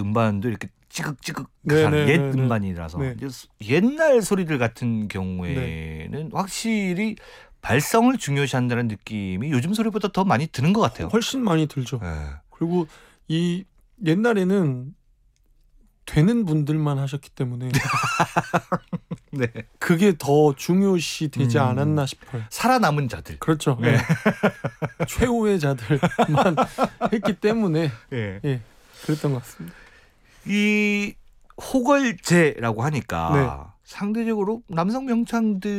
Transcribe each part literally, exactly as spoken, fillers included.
음반도 이렇게 찌극찌극 네네, 옛 네네. 음반이라서 네. 옛날 소리들 같은 경우에는 네. 확실히 발성을 중요시한다는 느낌이 요즘 소리보다 더 많이 드는 것 같아요. 훨씬 많이 들죠. 네. 그리고 이 옛날에는 되는 분들만 하셨기 때문에 네. 그게 더 중요시 되지 음. 않았나 싶어요. 살아남은 자들. 그렇죠. 네. 네. 최후의 자들만 했기 때문에 네. 예, 그랬던 것 같습니다. 이 호걸제라고 하니까 네. 상대적으로 남성 명창들만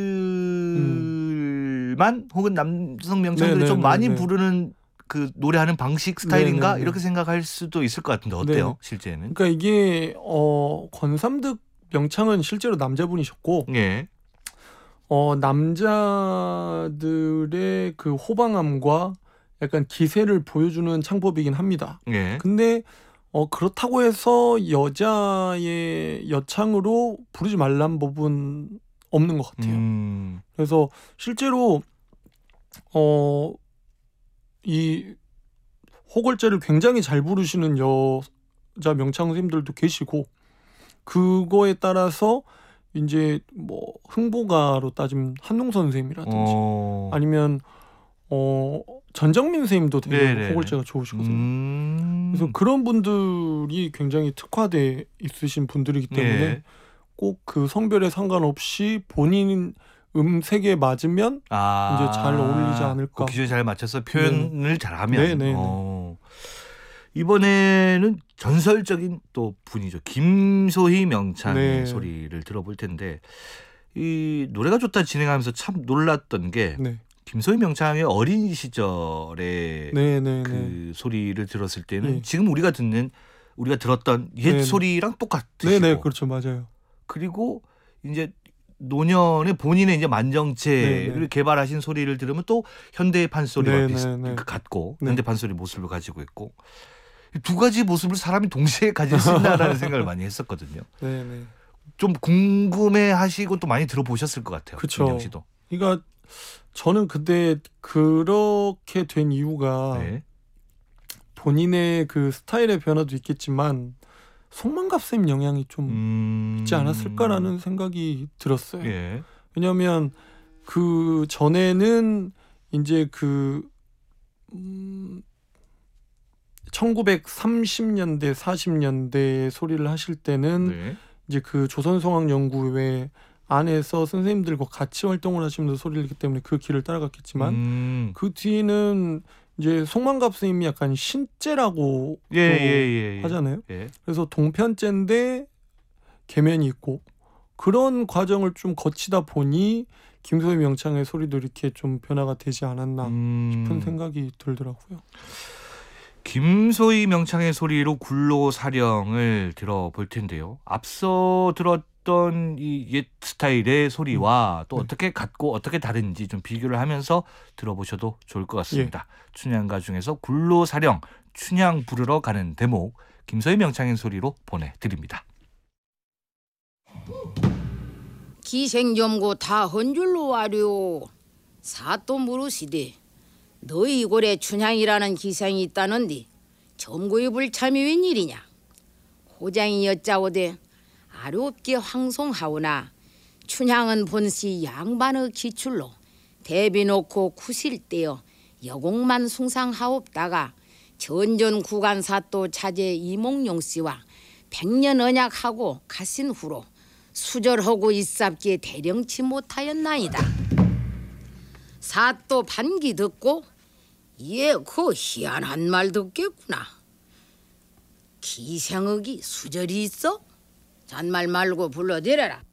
음. 혹은 남성 명창들이 네네, 좀 많이 네네. 부르는 그 노래하는 방식 스타일인가 네네. 이렇게 생각할 수도 있을 것 같은데 어때요? 네네. 실제는? 그러니까 이게 어, 권삼득 명창은 실제로 남자분이셨고 예. 어, 남자들의 그 호방함과 약간 기세를 보여주는 창법이긴 합니다. 예. 근데 어, 그렇다고 해서 여자의 여창으로 부르지 말란 법은 없는 것 같아요. 음. 그래서 실제로 어, 이 호걸제를 굉장히 잘 부르시는 여자 명창 선생님들도 계시고 그거에 따라서 이제 뭐 흥보가로 따지면 한웅 선생님이라든지 어. 아니면 어, 전정민 선생님도 되게 네네네. 호걸제가 좋으시거든요. 음. 그래서 그런 분들이 굉장히 특화돼 있으신 분들이기 때문에 예. 꼭 그 성별에 상관없이 본인 음색에 맞으면 아. 이제 잘 어울리지 않을까. 그 기준에 잘 맞춰서 표현을 네네. 잘하면. 네네네. 어. 이번에는 전설적인 또 분이죠. 김소희 명창의 네. 소리를 들어볼 텐데 이 노래가 좋다 진행하면서 참 놀랐던 게 네. 김소희 명창의 어린 시절의 네네네. 그 소리를 들었을 때는 예. 지금 우리가 듣는 우리가 들었던 옛 네네. 소리랑 똑같으시고 네네, 그렇죠, 맞아요. 그리고 이제 노년에 본인의 이제 만정체를 네네. 개발하신 소리를 들으면 또 현대의 판소리와 비슷 네네네. 그 같고 네. 현대 판소리 모습을 가지고 있고 두 가지 모습을 사람이 동시에 가질 수 있나라는 생각을 많이 했었거든요. 네네. 좀 궁금해하시고 또 많이 들어보셨을 것 같아요. 그쵸. 민영 씨도. 그러니까 저는 그때 그렇게 된 이유가 네. 본인의 그 스타일의 변화도 있겠지만 송만갑 쌤 영향이 좀 음... 있지 않았을까라는 생각이 들었어요. 예. 왜냐하면 그 전에는 이제 그 음, 천구백삼십 년대 사십 년대 소리를 하실 때는 네. 이제 그 조선성악연구회 안에서 선생님들과 같이 활동을 하시면서 소리를 했기 때문에 그 길을 따라갔겠지만 음... 그 뒤는 이제 송만갑 선생님이 약간 신재라고 예, 예, 예, 하잖아요. 예. 그래서 동편제인데 계면이 있고 그런 과정을 좀 거치다 보니 김소희 명창의 소리도 이렇게 좀 변화가 되지 않았나 음... 싶은 생각이 들더라고요. 김소희 명창의 소리로 굴로사령을 들어볼 텐데요. 앞서 들었던 이 옛 스타일의 소리와 음. 또 네. 어떻게 같고 어떻게 다른지 좀 비교를 하면서 들어보셔도 좋을 것 같습니다. 예. 춘향가 중에서 굴로사령, 춘향 부르러 가는 대목, 김소희 명창의 소리로 보내드립니다. 기생점고 다 헌줄로 와려. 사또 물으시되 너희 고래 춘향이라는 기생이 있다는데 점구의 불참이 웬일이냐. 호장이 여짜오되 아롭게 황송하오나 춘향은 본시 양반의 기출로 대비 놓고 구실대어 여공만 숭상하옵다가 전전 구간사또 차제 이몽룡 씨와 백년 언약하고 가신 후로 수절하고 있삽기에 대령치 못하였나이다. 사또 반기 듣고 예, 그 희한한 말 듣겠구나. 기생역이 수절이 있어? 잔말 말고 불러대려라.